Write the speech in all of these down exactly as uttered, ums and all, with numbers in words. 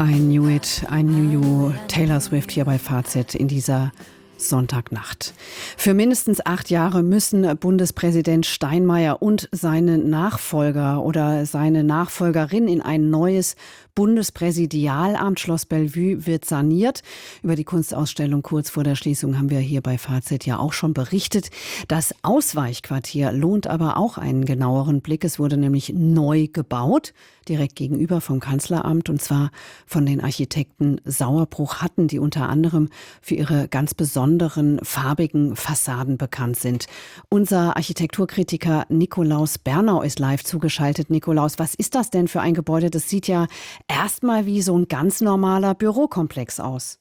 I knew it, I knew you. Taylor Swift hier bei Fazit in dieser Sonntagnacht. Für mindestens acht Jahre müssen Bundespräsident Steinmeier und seine Nachfolger oder seine Nachfolgerin in ein neues Bundespräsidialamt. Schloss Bellevue wird saniert. Über die Kunstausstellung kurz vor der Schließung haben wir hier bei Fazit ja auch schon berichtet. Das Ausweichquartier lohnt aber auch einen genaueren Blick. Es wurde nämlich neu gebaut, direkt gegenüber vom Kanzleramt, und zwar von den Architekten Sauerbruch-Hatten, die unter anderem für ihre ganz besonderen farbigen Fassaden bekannt sind. Unser Architekturkritiker Nikolaus Bernau ist live zugeschaltet. Nikolaus, was ist das denn für ein Gebäude? Das sieht ja erstmal wie so ein ganz normaler Bürokomplex aus.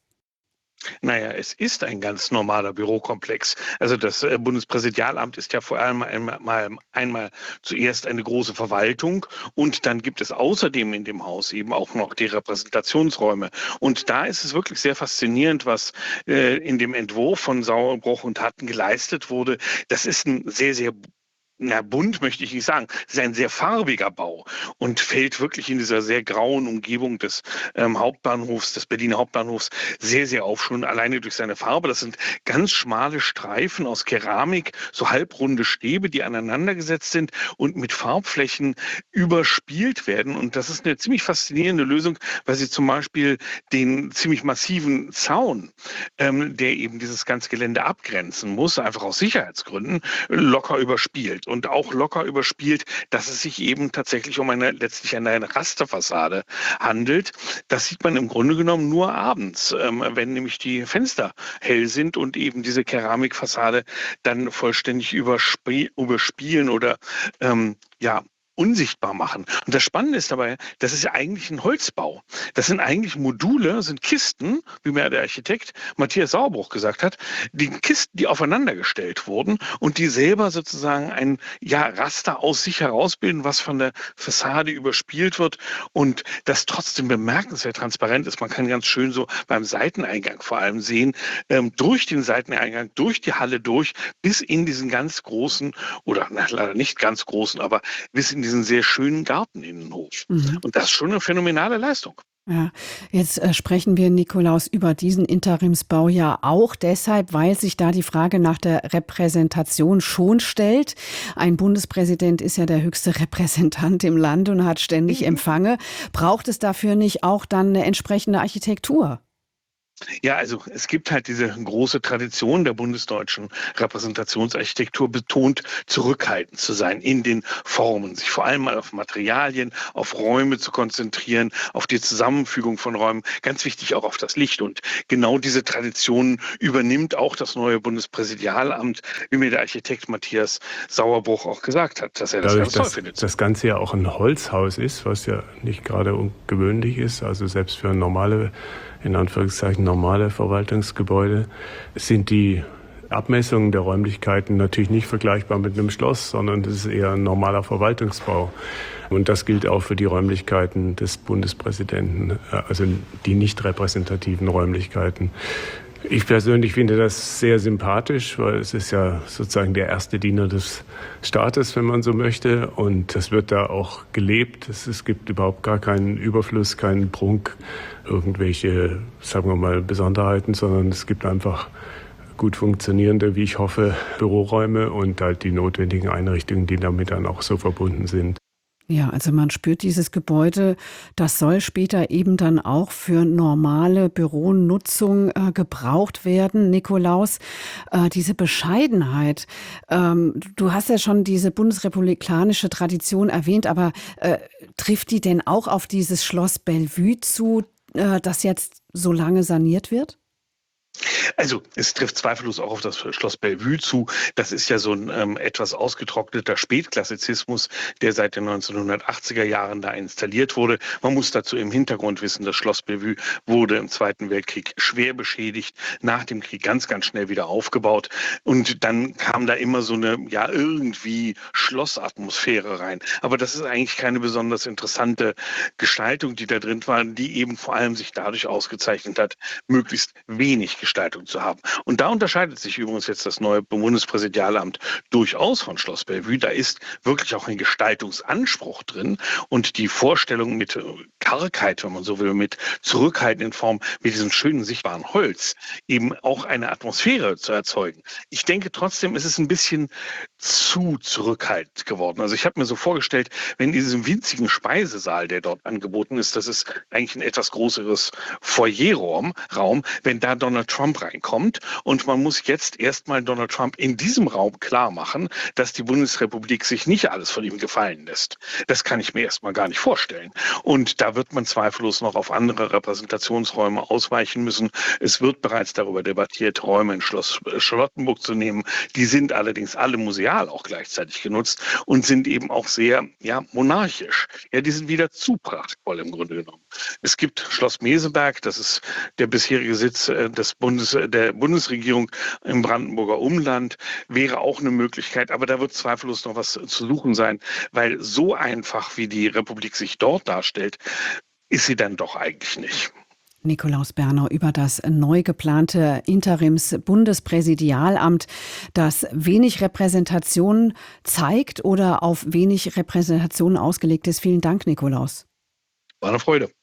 Naja, es ist ein ganz normaler Bürokomplex. Also das äh, Bundespräsidialamt ist ja vor allem einmal, einmal zuerst eine große Verwaltung, und dann gibt es außerdem in dem Haus eben auch noch die Repräsentationsräume. Und da ist es wirklich sehr faszinierend, was äh, in dem Entwurf von Sauerbruch und Hatten geleistet wurde. Das ist ein sehr, sehr Na, bunt möchte ich nicht sagen. Es ist ein sehr farbiger Bau und fällt wirklich in dieser sehr grauen Umgebung des ähm, Hauptbahnhofs, des Berliner Hauptbahnhofs, sehr, sehr auf, schon alleine durch seine Farbe. Das sind ganz schmale Streifen aus Keramik, so halbrunde Stäbe, die aneinandergesetzt sind und mit Farbflächen überspielt werden. Und das ist eine ziemlich faszinierende Lösung, weil sie zum Beispiel den ziemlich massiven Zaun, ähm, der eben dieses ganze Gelände abgrenzen muss, einfach aus Sicherheitsgründen, locker überspielt. Und auch locker überspielt, dass es sich eben tatsächlich um eine letztlich eine Rasterfassade handelt. Das sieht man im Grunde genommen nur abends, ähm, wenn nämlich die Fenster hell sind und eben diese Keramikfassade dann vollständig überspie- überspielen oder ähm, ja unsichtbar machen. Und das Spannende ist dabei, das ist ja eigentlich ein Holzbau. Das sind eigentlich Module, sind Kisten, wie mir der Architekt Matthias Sauerbruch gesagt hat, die Kisten, die aufeinander gestellt wurden und die selber sozusagen ein ja, Raster aus sich herausbilden, was von der Fassade überspielt wird und das trotzdem bemerkenswert transparent ist. Man kann ganz schön so beim Seiteneingang vor allem sehen, ähm, durch den Seiteneingang, durch die Halle durch, bis in diesen ganz großen, oder na, leider nicht ganz großen, aber bis in diesen sehr schönen Garteninnenhof. Mhm. Und das ist schon eine phänomenale Leistung. Ja, jetzt äh, sprechen wir, Nikolaus, über diesen Interimsbau ja auch deshalb, weil sich da die Frage nach der Repräsentation schon stellt. Ein Bundespräsident ist ja der höchste Repräsentant im Land und hat ständig Empfänge. Braucht es dafür nicht auch dann eine entsprechende Architektur? Ja, also es gibt halt diese große Tradition der bundesdeutschen Repräsentationsarchitektur, betont zurückhaltend zu sein in den Formen, sich vor allem mal auf Materialien, auf Räume zu konzentrieren, auf die Zusammenfügung von Räumen, ganz wichtig auch auf das Licht. Und genau diese Tradition übernimmt auch das neue Bundespräsidialamt, wie mir der Architekt Matthias Sauerbruch auch gesagt hat, dass er das Dadurch, ganz toll dass findet. Das Ganze ja auch ein Holzhaus ist, was ja nicht gerade ungewöhnlich ist, also selbst für normale, in Anführungszeichen normale Verwaltungsgebäude, sind die Abmessungen der Räumlichkeiten natürlich nicht vergleichbar mit einem Schloss, sondern das ist eher ein normaler Verwaltungsbau. Und das gilt auch für die Räumlichkeiten des Bundespräsidenten, also die nicht repräsentativen Räumlichkeiten. Ich persönlich finde das sehr sympathisch, weil es ist ja sozusagen der erste Diener des Staates, wenn man so möchte. Und das wird da auch gelebt. Es, es gibt überhaupt gar keinen Überfluss, keinen Prunk, irgendwelche, sagen wir mal, Besonderheiten, sondern es gibt einfach gut funktionierende, wie ich hoffe, Büroräume und halt die notwendigen Einrichtungen, die damit dann auch so verbunden sind. Ja, also man spürt dieses Gebäude, das soll später eben dann auch für normale Büronutzung äh, gebraucht werden. Nikolaus, äh, diese Bescheidenheit, ähm, du hast ja schon diese bundesrepublikanische Tradition erwähnt, aber äh, trifft die denn auch auf dieses Schloss Bellevue zu, äh, das jetzt so lange saniert wird? Also es trifft zweifellos auch auf das Schloss Bellevue zu. Das ist ja so ein ähm, etwas ausgetrockneter Spätklassizismus, der seit den neunzehnhundertachtziger Jahren da installiert wurde. Man muss dazu im Hintergrund wissen, das Schloss Bellevue wurde im Zweiten Weltkrieg schwer beschädigt, nach dem Krieg ganz, ganz schnell wieder aufgebaut. Und dann kam da immer so eine, ja, irgendwie Schlossatmosphäre rein. Aber das ist eigentlich keine besonders interessante Gestaltung, die da drin war, die eben vor allem sich dadurch ausgezeichnet hat, möglichst wenig Gestaltung zu haben. Und da unterscheidet sich übrigens jetzt das neue Bundespräsidialamt durchaus von Schloss Bellevue. Da ist wirklich auch ein Gestaltungsanspruch drin und die Vorstellung mit Kargheit, wenn man so will, mit zurückhaltenden Form, mit diesem schönen sichtbaren Holz, eben auch eine Atmosphäre zu erzeugen. Ich denke trotzdem, es ist ein bisschen zu zurückhaltend geworden. Also ich habe mir so vorgestellt, wenn in diesem winzigen Speisesaal, der dort angeboten ist, das ist eigentlich ein etwas größeres Foyerraum, Raum, wenn da Donald Trump reinkommt und man muss jetzt erstmal Donald Trump in diesem Raum klar machen, dass die Bundesrepublik sich nicht alles von ihm gefallen lässt. Das kann ich mir erstmal gar nicht vorstellen. Und da wird man zweifellos noch auf andere Repräsentationsräume ausweichen müssen. Es wird bereits darüber debattiert, Räume in Schloss Charlottenburg zu nehmen. Die sind allerdings alle museal auch gleichzeitig genutzt und sind eben auch sehr, ja, monarchisch. Ja, die sind wieder zu prachtvoll im Grunde genommen. Es gibt Schloss Meseberg, das ist der bisherige Sitz äh, des Bundes, der Bundesregierung im Brandenburger Umland, wäre auch eine Möglichkeit, aber da wird zweifellos noch was zu suchen sein, weil so einfach, wie die Republik sich dort darstellt, ist sie dann doch eigentlich nicht. Nikolaus Berner über das neu geplante Interims-Bundespräsidialamt, das wenig Repräsentation zeigt oder auf wenig Repräsentation ausgelegt ist. Vielen Dank, Nikolaus. War eine Freude.